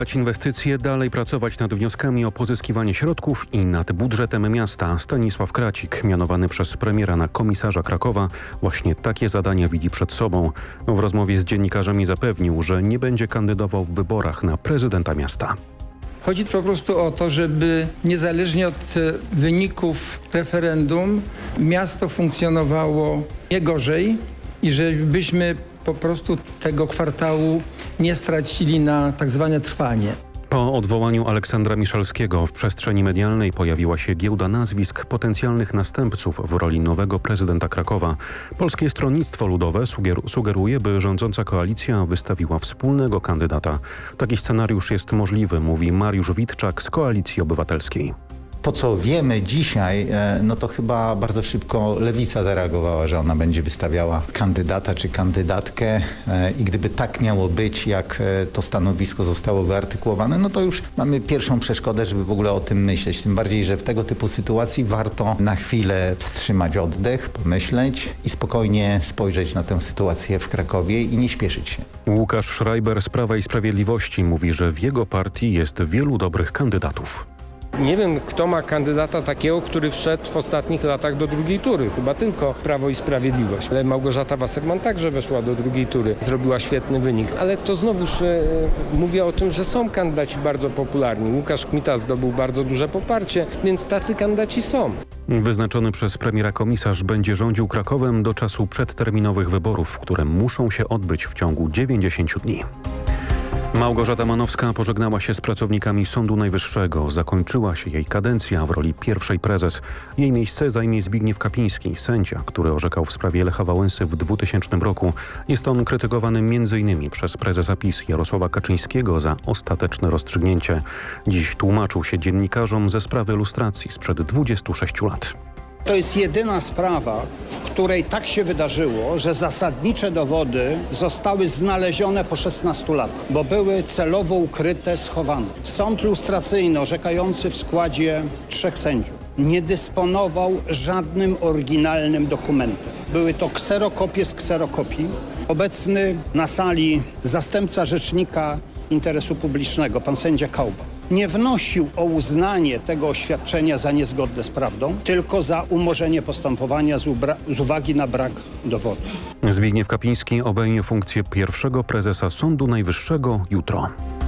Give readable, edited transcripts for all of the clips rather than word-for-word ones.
Inwestycje, dalej pracować nad wnioskami o pozyskiwanie środków i nad budżetem miasta. Stanisław Kracik, mianowany przez premiera na komisarza Krakowa, właśnie takie zadania widzi przed sobą. W rozmowie z dziennikarzami zapewnił, że nie będzie kandydował w wyborach na prezydenta miasta. Chodzi po prostu o to, żeby niezależnie od wyników referendum miasto funkcjonowało nie gorzej i żebyśmy po prostu tego kwartału nie stracili na tak zwane trwanie. Po odwołaniu Aleksandra Miszalskiego w przestrzeni medialnej pojawiła się giełda nazwisk potencjalnych następców w roli nowego prezydenta Krakowa. Polskie Stronnictwo Ludowe sugeruje, by rządząca koalicja wystawiła wspólnego kandydata. Taki scenariusz jest możliwy, mówi Mariusz Witczak z Koalicji Obywatelskiej. To, co wiemy dzisiaj, no to chyba bardzo szybko Lewica zareagowała, że ona będzie wystawiała kandydata czy kandydatkę i gdyby tak miało być, jak to stanowisko zostało wyartykułowane, no to już mamy pierwszą przeszkodę, żeby w ogóle o tym myśleć. Tym bardziej, że w tego typu sytuacji warto na chwilę wstrzymać oddech, pomyśleć i spokojnie spojrzeć na tę sytuację w Krakowie i nie śpieszyć się. Łukasz Schreiber z Prawa i Sprawiedliwości mówi, że w jego partii jest wielu dobrych kandydatów. Nie wiem, kto ma kandydata takiego, który wszedł w ostatnich latach do drugiej tury. Chyba tylko Prawo i Sprawiedliwość. Ale Małgorzata Wasserman także weszła do drugiej tury. Zrobiła świetny wynik. Ale to znowuż mówię o tym, że są kandydaci bardzo popularni. Łukasz Kmita zdobył bardzo duże poparcie, więc tacy kandydaci są. Wyznaczony przez premiera komisarz będzie rządził Krakowem do czasu przedterminowych wyborów, które muszą się odbyć w ciągu 90 dni. Małgorzata Manowska pożegnała się z pracownikami Sądu Najwyższego. Zakończyła się jej kadencja w roli pierwszej prezes. Jej miejsce zajmie Zbigniew Kapiński, sędzia, który orzekał w sprawie Lecha Wałęsy w 2000 roku. Jest on krytykowany m.in. przez prezesa PiS Jarosława Kaczyńskiego za ostateczne rozstrzygnięcie. Dziś tłumaczył się dziennikarzom ze sprawy lustracji sprzed 26 lat. To jest jedyna sprawa, w której tak się wydarzyło, że zasadnicze dowody zostały znalezione po 16 latach, bo były celowo ukryte, schowane. Sąd lustracyjny orzekający w składzie 3 sędziów nie dysponował żadnym oryginalnym dokumentem. Były to kserokopie z kserokopii. Obecny na sali zastępca rzecznika interesu publicznego, pan sędzia Kauba, nie wnosił o uznanie tego oświadczenia za niezgodne z prawdą, tylko za umorzenie postępowania z uwagi na brak dowodu. Zbigniew Kapiński obejmie funkcję pierwszego prezesa Sądu Najwyższego jutro.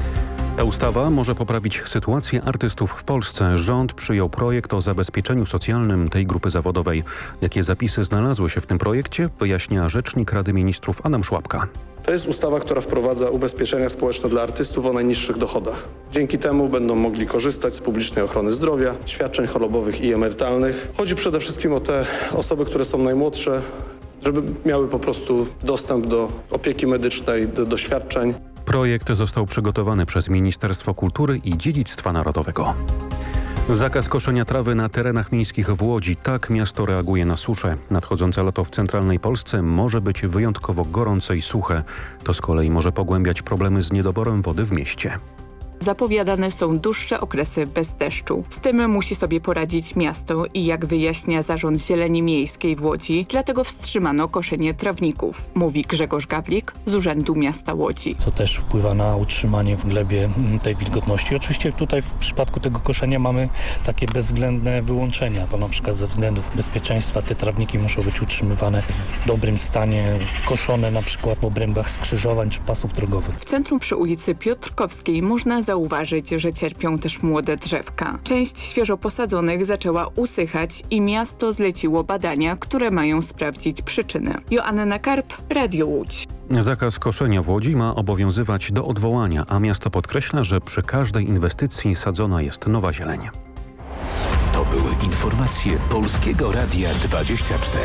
Ta ustawa może poprawić sytuację artystów w Polsce. Rząd przyjął projekt o zabezpieczeniu socjalnym tej grupy zawodowej. Jakie zapisy znalazły się w tym projekcie, wyjaśnia rzecznik Rady Ministrów Adam Szłapka. To jest ustawa, która wprowadza ubezpieczenia społeczne dla artystów o najniższych dochodach. Dzięki temu będą mogli korzystać z publicznej ochrony zdrowia, świadczeń chorobowych i emerytalnych. Chodzi przede wszystkim o te osoby, które są najmłodsze, żeby miały po prostu dostęp do opieki medycznej, do świadczeń. Projekt został przygotowany przez Ministerstwo Kultury i Dziedzictwa Narodowego. Zakaz koszenia trawy na terenach miejskich w Łodzi. Tak miasto reaguje na suszę. Nadchodzące lato w centralnej Polsce może być wyjątkowo gorące i suche. To z kolei może pogłębiać problemy z niedoborem wody w mieście. Zapowiadane są dłuższe okresy bez deszczu. Z tym musi sobie poradzić miasto i jak wyjaśnia Zarząd Zieleni Miejskiej w Łodzi, dlatego wstrzymano koszenie trawników, mówi Grzegorz Gawlik z Urzędu Miasta Łodzi. Co też wpływa na utrzymanie w glebie tej wilgotności. Oczywiście tutaj w przypadku tego koszenia mamy takie bezwzględne wyłączenia, bo na przykład ze względów bezpieczeństwa te trawniki muszą być utrzymywane w dobrym stanie, koszone na przykład w obrębach skrzyżowań czy pasów drogowych. W centrum przy ulicy Piotrkowskiej można zauważyć, że cierpią też młode drzewka. Część świeżo posadzonych zaczęła usychać i miasto zleciło badania, które mają sprawdzić przyczyny. Joanna Karp, Radio Łódź. Zakaz koszenia w Łodzi ma obowiązywać do odwołania, a miasto podkreśla, że przy każdej inwestycji sadzona jest nowa zieleń. To były informacje Polskiego Radia 24.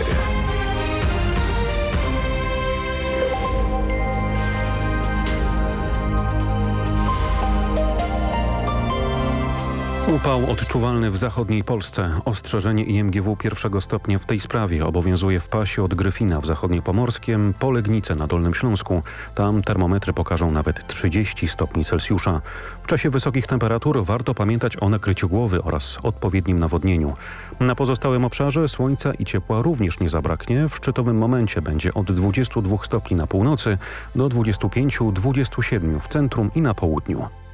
Upał odczuwalny w zachodniej Polsce. Ostrzeżenie IMGW pierwszego stopnia w tej sprawie obowiązuje w pasie od Gryfina w zachodniopomorskiem po Legnicę na Dolnym Śląsku. Tam termometry pokażą nawet 30 stopni Celsjusza. W czasie wysokich temperatur warto pamiętać o nakryciu głowy oraz odpowiednim nawodnieniu. Na pozostałym obszarze słońca i ciepła również nie zabraknie. W szczytowym momencie będzie od 22 stopni na północy do 25-27 w centrum i na południu.